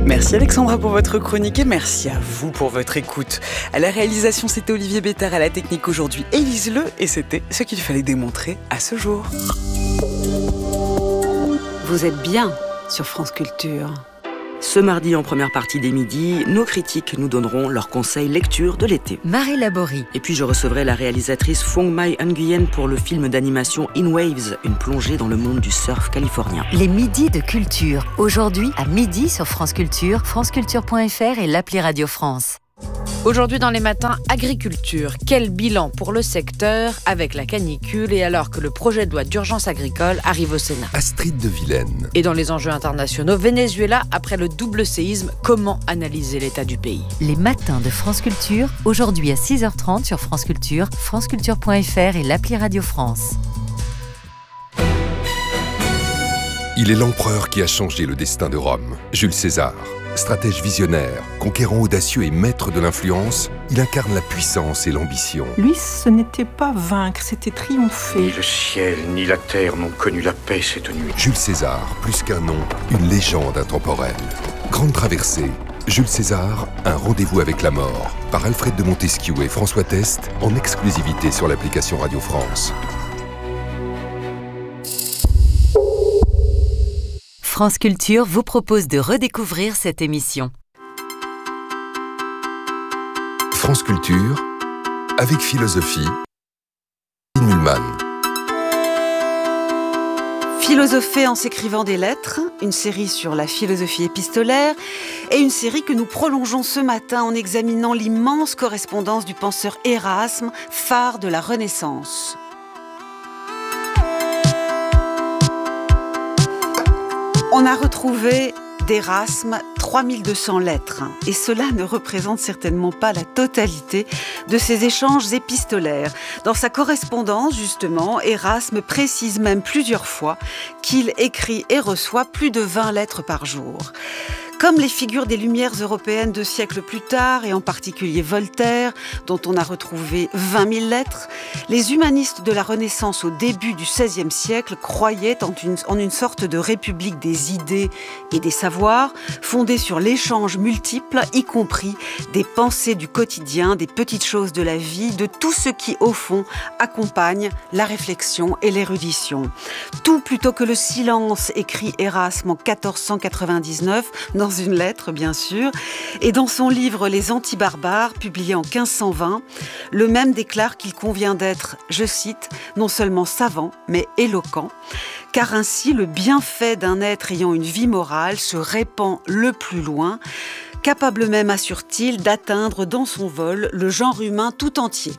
Merci Alexandra pour votre chronique et merci à vous pour votre écoute. À la réalisation, c'était Olivier Bétard, à la technique aujourd'hui, Élise Le, et c'était ce qu'il fallait démontrer à ce jour. Vous êtes bien sur France Culture. Ce mardi, en première partie des midis, nos critiques nous donneront leurs conseils lecture de l'été. Marie Laborie. Et puis je recevrai la réalisatrice Phong Mai Nguyen pour le film d'animation In Waves, une plongée dans le monde du surf californien. Les midis de culture. Aujourd'hui, à midi sur France Culture, franceculture point f r et l'appli Radio France. Aujourd'hui dans les matins, agriculture. Quel bilan pour le secteur avec la canicule et alors que le projet de loi d'urgence agricole arrive au Sénat. Astrid de Vilaine. Et dans les enjeux internationaux, Venezuela, après le double séisme, comment analyser l'état du pays? Les matins de France Culture, aujourd'hui à six heures trente sur France Culture, franceculture point f r et l'appli Radio France. Il est l'empereur qui a changé le destin de Rome, Jules César. Stratège visionnaire, conquérant audacieux et maître de l'influence, il incarne la puissance et l'ambition. Lui, ce n'était pas vaincre, c'était triompher. Ni le ciel, ni la terre n'ont connu la paix cette nuit. Jules César, plus qu'un nom, une légende intemporelle. Grande traversée, Jules César, un rendez-vous avec la mort. Par Alfred de Montesquieu et François Test, en exclusivité sur l'application Radio France. France Culture vous propose de redécouvrir cette émission. France Culture, avec philosophie, Mulman. Philosopher en s'écrivant des lettres, une série sur la philosophie épistolaire et une série que nous prolongeons ce matin en examinant l'immense correspondance du penseur Érasme, phare de la Renaissance. On a retrouvé d'Érasme trois mille deux cents lettres, et cela ne représente certainement pas la totalité de ses échanges épistolaires. Dans sa correspondance, justement, Érasme précise même plusieurs fois qu'il écrit et reçoit plus de vingt lettres par jour. Comme les figures des Lumières européennes deux siècles plus tard, et en particulier Voltaire, dont on a retrouvé vingt mille lettres, les humanistes de la Renaissance au début du seizième siècle croyaient en une, en une sorte de république des idées et des savoirs, fondée sur l'échange multiple, y compris des pensées du quotidien, des petites choses de la vie, de tout ce qui, au fond, accompagne la réflexion et l'érudition. Tout plutôt que le silence, écrit Érasme en quatorze cent quatre-vingt-dix-neuf, dans une lettre bien sûr, et dans son livre Les Antibarbares, publié en quinze cent vingt, le même déclare qu'il convient d'être, je cite, non seulement savant, mais éloquent, car ainsi le bienfait d'un être ayant une vie morale se répand le plus loin, capable même, assure-t-il, d'atteindre dans son vol le genre humain tout entier.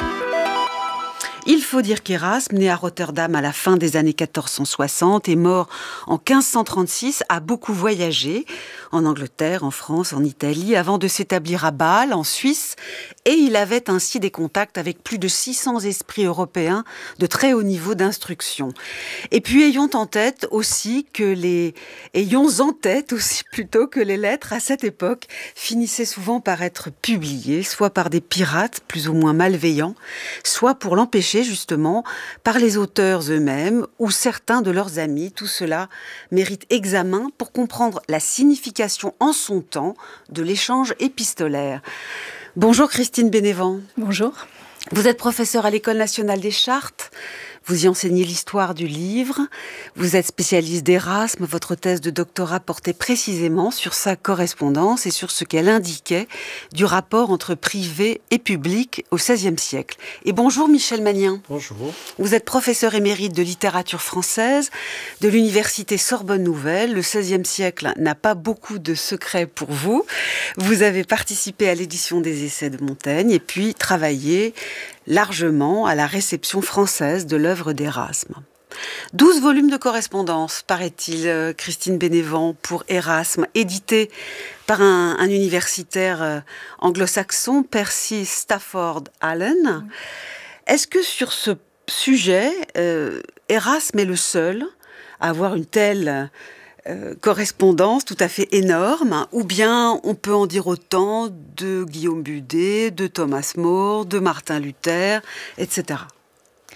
Il faut dire qu'Érasme, né à Rotterdam à la fin des années quatorze cent soixante et mort en quinze cent trente-six, a beaucoup voyagé en Angleterre, en France, en Italie, avant de s'établir à Bâle, en Suisse, et il avait ainsi des contacts avec plus de six cents esprits européens de très haut niveau d'instruction. Et puis ayons en tête aussi que les ayons en tête aussi plutôt que les lettres à cette époque finissaient souvent par être publiées, soit par des pirates plus ou moins malveillants, soit pour l'empêcher justement par les auteurs eux-mêmes ou certains de leurs amis. Tout cela mérite examen pour comprendre la signification en son temps de l'échange épistolaire. Bonjour Christine Bénévent. Bonjour. Vous êtes professeure à l'École nationale des chartes. Vous y enseignez l'histoire du livre. Vous êtes spécialiste d'Érasme. Votre thèse de doctorat portait précisément sur sa correspondance et sur ce qu'elle indiquait du rapport entre privé et public au seizième siècle. Et bonjour Michel Magnien. Bonjour. Vous êtes professeur émérite de littérature française de l'université Sorbonne Nouvelle. Le seizième siècle n'a pas beaucoup de secrets pour vous. Vous avez participé à l'édition des Essais de Montaigne et puis travaillé largement à la réception française de l'œuvre d'Érasme. Douze volumes de correspondance, paraît-il, Christine Bénévent, pour Érasme, édité par un, un universitaire euh, anglo-saxon, Percy Stafford Allen. Est-ce que sur ce sujet, euh, Érasme est le seul à avoir une telle Euh, correspondance tout à fait énorme, ou bien on peut en dire autant de Guillaume Budet, de Thomas More, de Martin Luther, et cetera.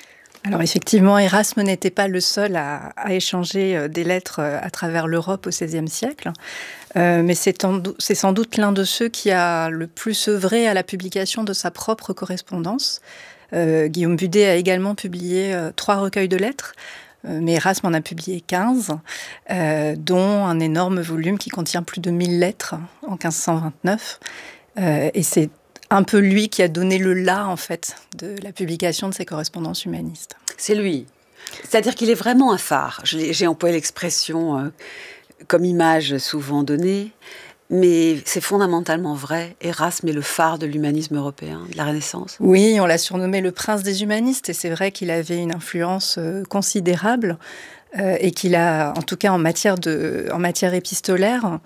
Alors effectivement, Erasme n'était pas le seul à, à échanger des lettres à travers l'Europe au seizième siècle, euh, mais c'est, en, c'est sans doute l'un de ceux qui a le plus œuvré à la publication de sa propre correspondance. Euh, Guillaume Budet a également publié euh, trois recueils de lettres, euh, mais Erasme en a publié quinze, euh, dont un énorme volume qui contient plus de mille lettres en quinze cent vingt-neuf, euh, et c'est un peu lui qui a donné le là, en fait, de la publication de ses correspondances humanistes. C'est lui. C'est-à-dire qu'il est vraiment un phare. J'ai employé l'expression euh, comme image souvent donnée, mais c'est fondamentalement vrai. Erasme est le phare de l'humanisme européen, de la Renaissance. Oui, on l'a surnommé le prince des humanistes, et c'est vrai qu'il avait une influence euh, considérable, euh, et qu'il a, en tout cas en matière, de, en matière épistolaire,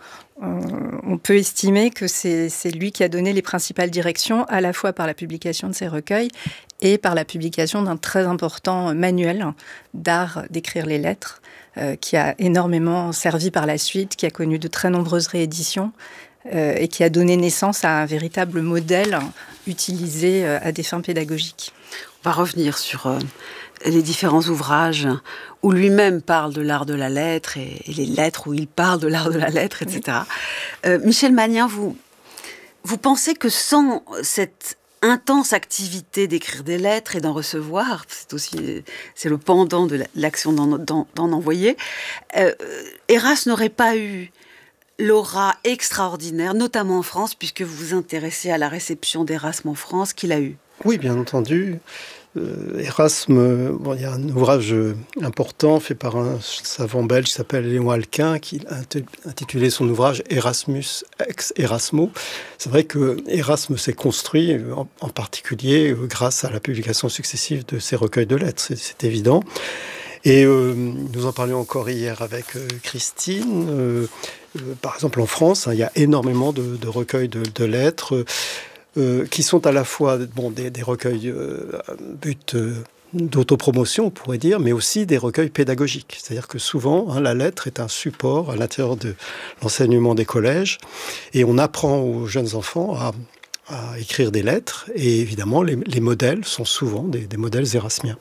on peut estimer que c'est, c'est lui qui a donné les principales directions, à la fois par la publication de ses recueils et par la publication d'un très important manuel d'art d'écrire les lettres, euh, qui a énormément servi par la suite, qui a connu de très nombreuses rééditions euh, et qui a donné naissance à un véritable modèle utilisé euh, à des fins pédagogiques. On va revenir sur euh, les différents ouvrages où lui-même parle de l'art de la lettre et, et les lettres où il parle de l'art de la lettre, et cetera. Oui. Euh, Michel Magnin, vous, vous pensez que sans cette intense activité d'écrire des lettres et d'en recevoir, c'est aussi c'est le pendant de l'action d'en, d'en, d'en envoyer, euh, Erasme n'aurait pas eu l'aura extraordinaire, notamment en France, puisque vous vous intéressez à la réception d'Erasme en France, qu'il a eu. Oui, bien entendu. Euh, Erasme, bon, il y a un ouvrage important fait par un savant belge qui s'appelle Léon Alquin, qui a intitulé son ouvrage Erasmus ex Erasmo. C'est vrai que Erasme s'est construit en, en particulier euh, grâce à la publication successive de ses recueils de lettres, c'est, c'est évident. Et euh, nous en parlions encore hier avec euh, Christine. Euh, euh, par exemple, en France, hein, il y a énormément de, de recueils de, de lettres. Euh, Euh, qui sont à la fois bon, des, des recueils euh, but euh, d'autopromotion, on pourrait dire, mais aussi des recueils pédagogiques. C'est-à-dire que souvent, hein, la lettre est un support à l'intérieur de l'enseignement des collèges, et on apprend aux jeunes enfants à, à écrire des lettres, et évidemment, les, les modèles sont souvent des, des modèles érasmiens.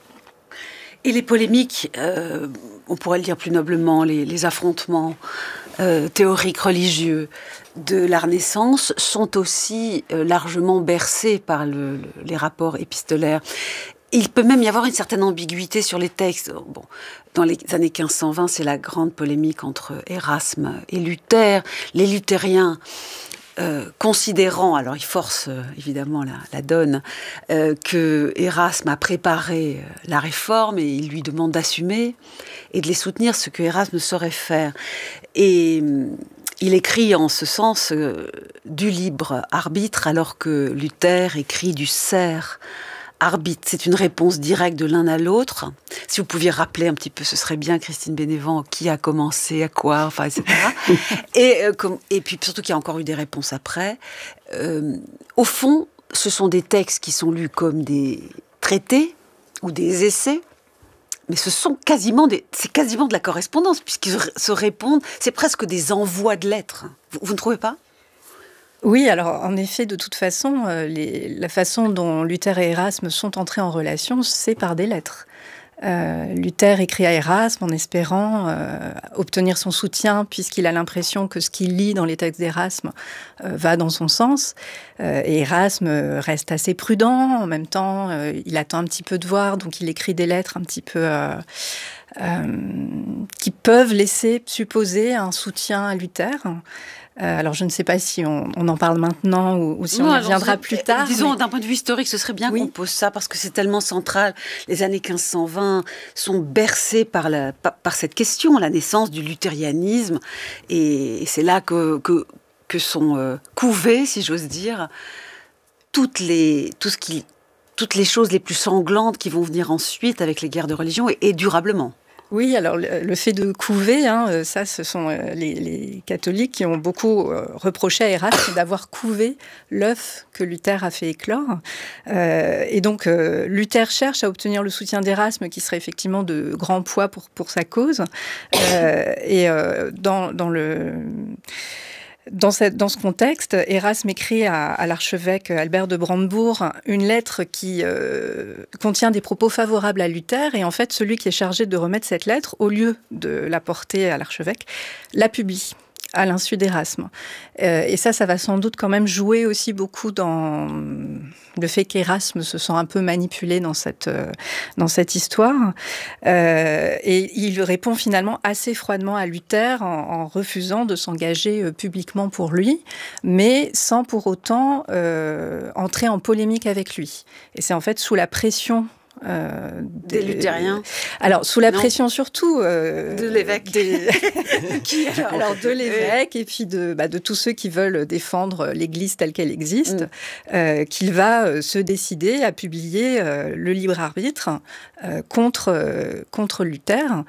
Et les polémiques, euh, on pourrait le dire plus noblement, les, les affrontements euh, théoriques, religieux de la Renaissance sont aussi euh, largement bercés par le, le, les rapports épistolaires. Il peut même y avoir une certaine ambiguïté sur les textes. Bon, dans les années quinze cent vingt, c'est la grande polémique entre Erasme et Luther. Les luthériens Euh, considérant, alors il force euh, évidemment la, la donne, euh, que Erasme a préparé euh, la réforme et il lui demande d'assumer et de les soutenir, ce que Erasme ne saurait faire. Et euh, il écrit en ce sens euh, du libre arbitre, alors que Luther écrit du serf arbitre. C'est une réponse directe de l'un à l'autre. Si vous pouviez rappeler un petit peu, ce serait bien, Christine Bénévent, qui a commencé, à quoi, enfin, et cetera. et, euh, comme, et puis surtout qu'il y a encore eu des réponses après. Euh, au fond, ce sont des textes qui sont lus comme des traités ou des essais, mais ce sont quasiment des, c'est quasiment de la correspondance, puisqu'ils se répondent, c'est presque des envois de lettres. Vous, vous ne trouvez pas ? Oui, alors en effet, de toute façon, euh, les, la façon dont Luther et Erasme sont entrés en relation, c'est par des lettres. Euh, Luther écrit à Erasme en espérant euh, obtenir son soutien, puisqu'il a l'impression que ce qu'il lit dans les textes d'Erasme euh, va dans son sens. Euh, et Erasme reste assez prudent. En même temps, euh, il attend un petit peu de voir, donc il écrit des lettres un petit peu euh, euh, qui peuvent laisser supposer un soutien à Luther. Euh, alors, je ne sais pas si on, on en parle maintenant ou, ou si non, on y reviendra plus tard. Disons, mais... d'un point de vue historique, ce serait bien oui. qu'on pose ça, parce que c'est tellement central. Les années quinze cent vingt sont bercées par, la, par, par cette question, la naissance du luthérianisme. Et c'est là que, que, que sont euh, couvées, si j'ose dire, toutes les, tout ce qui, toutes les choses les plus sanglantes qui vont venir ensuite avec les guerres de religion et, et durablement. Oui, alors le, le fait de couver, hein, ça, ce sont les, les catholiques qui ont beaucoup euh, reproché à Erasme d'avoir couvé l'œuf que Luther a fait éclore. Euh, et donc, euh, Luther cherche à obtenir le soutien d'Erasme, qui serait effectivement de grand poids pour, pour sa cause. Euh, et euh, dans, dans le... Dans, cette, dans ce contexte, Erasme écrit à, à l'archevêque Albert de Brandebourg une lettre qui euh, contient des propos favorables à Luther, et en fait, celui qui est chargé de remettre cette lettre, au lieu de la porter à l'archevêque, la publie à l'insu d'Erasme. Euh, et ça, ça va sans doute quand même jouer aussi beaucoup dans le fait qu'Erasme se sent un peu manipulé dans cette, euh, dans cette histoire. Euh, et il répond finalement assez froidement à Luther en, en refusant de s'engager euh, publiquement pour lui, mais sans pour autant euh, entrer en polémique avec lui. Et c'est en fait sous la pression Euh, des, des luthériens. Alors, sous la non. pression surtout... Euh, de l'évêque. Des... Qui, alors, alors, de l'évêque et puis de, bah, de tous ceux qui veulent défendre l'Église telle qu'elle existe, mm. euh, qu'il va euh, se décider à publier euh, le libre arbitre euh, contre, euh, contre Luther,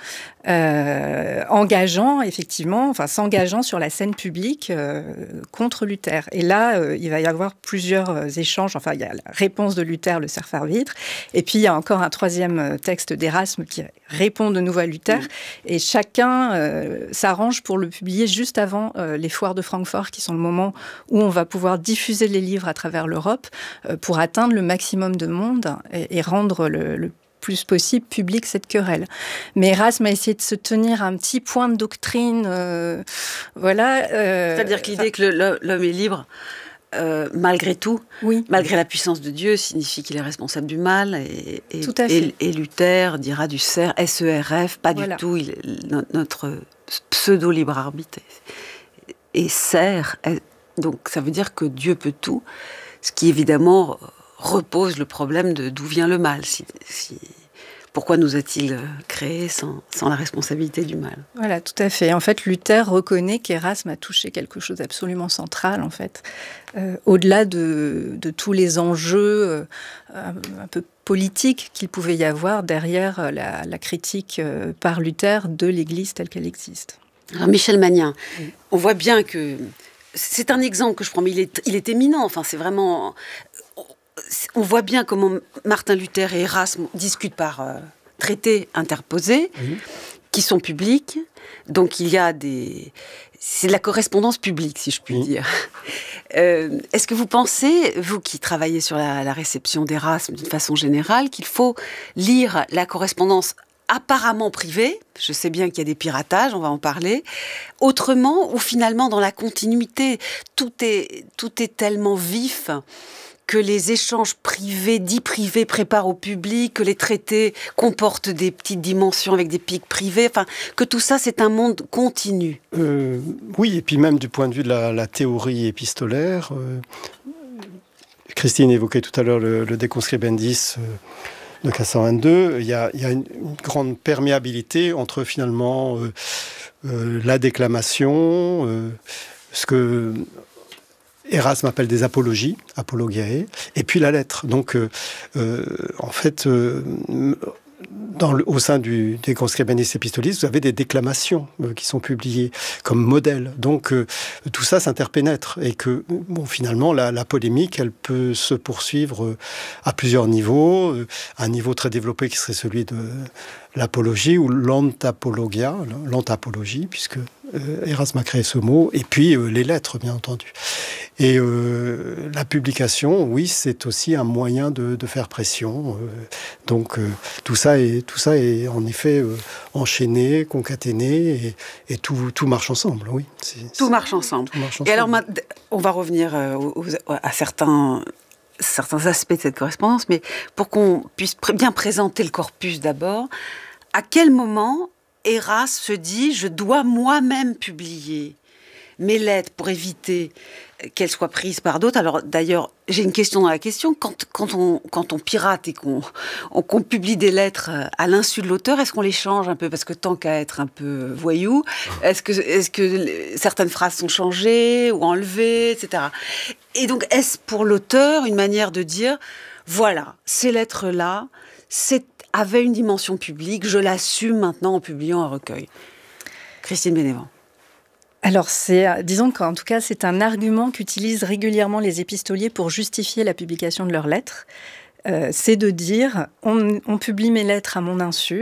euh, engageant effectivement, enfin s'engageant sur la scène publique euh, contre Luther. Et là, euh, il va y avoir plusieurs échanges. Enfin, il y a la réponse de Luther, le serf arbitre, et puis il y a encore un troisième texte d'Erasme qui répond de nouveau à Luther, mmh. et chacun euh, s'arrange pour le publier juste avant euh, les foires de Francfort, qui sont le moment où on va pouvoir diffuser les livres à travers l'Europe euh, pour atteindre le maximum de monde et, et rendre le, le plus possible public cette querelle. Mais Erasme a essayé de se tenir un petit point de doctrine, euh, voilà. Euh, C'est-à-dire que l'idée que le, l'homme est libre, Euh, malgré tout, oui. malgré la puissance de Dieu, signifie qu'il est responsable du mal. Et, et, tout à fait. et, et Luther dira du S E R F, pas voilà. du tout. Il, notre pseudo-libre arbitre est, est serre. Donc ça veut dire que Dieu peut tout, ce qui évidemment repose le problème de d'où vient le mal. Si, si, pourquoi nous a-t-il créés sans, sans la responsabilité du mal ? Voilà, tout à fait. En fait, Luther reconnaît qu'Erasme a touché quelque chose d'absolument central, en fait. Euh, au-delà de, de tous les enjeux euh, un, un peu politiques qu'il pouvait y avoir derrière la, la critique euh, par Luther de l'Église telle qu'elle existe. Alors, Michel Magnin, oui. on voit bien que... C'est un exemple que je prends, mais il est, il est éminent. Enfin, c'est vraiment... On voit bien comment Martin Luther et Erasme discutent par euh, traités interposés, oui. qui sont publics. Donc il y a des... C'est de la correspondance publique, si je puis oui. dire. Euh, est-ce que vous pensez, vous qui travaillez sur la, la réception d'Erasme d'une façon générale, qu'il faut lire la correspondance apparemment privée, je sais bien qu'il y a des piratages, on va en parler, autrement, ou finalement dans la continuité, tout est, tout est tellement vif que les échanges privés, dits privés, préparent au public, que les traités comportent des petites dimensions avec des pics privés, enfin, que tout ça, c'est un monde continu. Euh, oui, et puis même du point de vue de la, la théorie épistolaire, euh, Christine évoquait tout à l'heure le, le De Conscribendis euh, de mille quatre cent vingt-deux, il y a, il y a une, une grande perméabilité entre finalement euh, euh, la déclamation, euh, ce que... Erasme appelle des apologies, apologiae, et puis la lettre. Donc, euh, euh, en fait, euh, dans le, au sein du De Conscribendis Epistolis, vous avez des déclamations euh, qui sont publiées comme modèles. Donc, euh, tout ça s'interpénètre. Et que, bon, finalement, la, la polémique, elle peut se poursuivre euh, à plusieurs niveaux. Euh, un niveau très développé qui serait celui de l'apologie ou l'antapologia, l'antapologie, puisque euh, Erasme a créé ce mot, et puis euh, les lettres, bien entendu. Et euh, la publication, oui, c'est aussi un moyen de, de faire pression. Euh, donc euh, tout ça est, tout ça est en effet euh, enchaîné, concaténé, et, et tout, tout marche ensemble. Oui. C'est, tout, c'est, marche ensemble. tout marche ensemble. Et alors, on va revenir euh, aux, à certains. certains aspects de cette correspondance, mais pour qu'on puisse pr- bien présenter le corpus d'abord, à quel moment Erasme se dit « je dois moi-même publier mes lettres pour éviter qu'elles soient prises par d'autres ». Alors d'ailleurs, j'ai une question dans la question, quand, quand, on, quand on pirate et qu'on, on, qu'on publie des lettres à l'insu de l'auteur, est-ce qu'on les change un peu ? Parce que tant qu'à être un peu voyou, est-ce que, est-ce que certaines phrases sont changées ou enlevées, et cetera. Et donc, est-ce pour l'auteur une manière de dire, voilà, ces lettres-là, c'est, avaient une dimension publique, je l'assume maintenant en publiant un recueil. Christine Bénévent. Alors, c'est, disons qu'en tout cas, c'est un argument qu'utilisent régulièrement les épistoliers pour justifier la publication de leurs lettres. Euh, c'est de dire, on, on publie mes lettres à mon insu,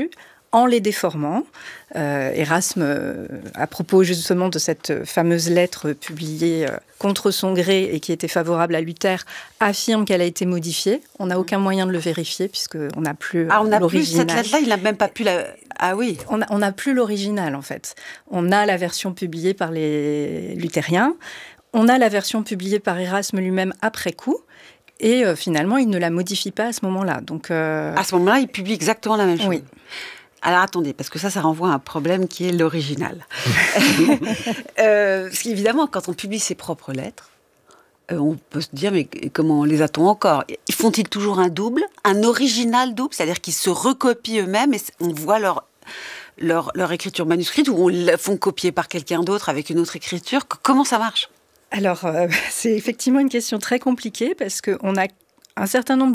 en les déformant. Euh, Erasme, euh, à propos justement de cette fameuse lettre publiée euh, contre son gré et qui était favorable à Luther, affirme qu'elle a été modifiée. On n'a aucun moyen de le vérifier puisqu'on n'a plus ah, on n'a l'original. plus cette lettre-là, il n'a même pas pu la... Ah oui. On n'a plus l'original en fait. On a la version publiée par les luthériens, on a la version publiée par Erasme lui-même après coup. Et euh, finalement, il ne la modifie pas à ce moment-là. Donc, euh... à ce moment-là, il publie exactement la même chose. Oui. Alors attendez, parce que ça, ça renvoie à un problème qui est l'original. euh, parce qu'évidemment, quand on publie ses propres lettres, euh, on peut se dire, mais comment les a-t-on encore ? Font-ils toujours un double, un original double, c'est-à-dire qu'ils se recopient eux-mêmes et on voit leur, leur, leur écriture manuscrite ou on la font copier par quelqu'un d'autre avec une autre écriture ? Comment ça marche ? Alors, euh, c'est effectivement une question très compliquée parce qu'on a un certain nombre